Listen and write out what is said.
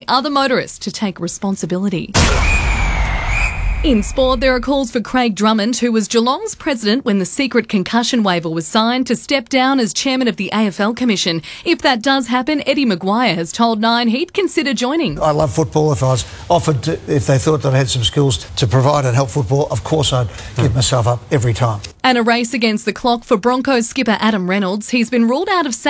other motorists to take responsibility. In sport, there are calls for Craig Drummond, who was Geelong's president when the secret concussion waiver was signed, to step down as chairman of the AFL Commission. If that does happen, Eddie Maguire has told Nine he'd consider joining. I love football. If I was offered to, if they thought that I had some skills to provide and help football, of course I'd give myself up every time. And a race against the clock for Broncos skipper Adam Reynolds. He's been ruled out of